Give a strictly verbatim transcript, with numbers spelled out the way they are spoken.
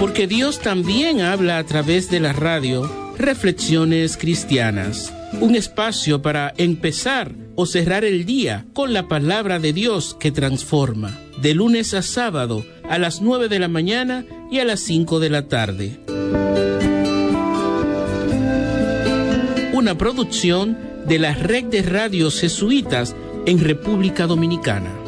Porque Dios también habla a través de la radio. Reflexiones Cristianas, un espacio para empezar o cerrar el día con la palabra de Dios que transforma, de lunes a sábado a las nueve de la mañana y a las cinco de la tarde. Una producción de la Red de Radios Jesuitas en República Dominicana.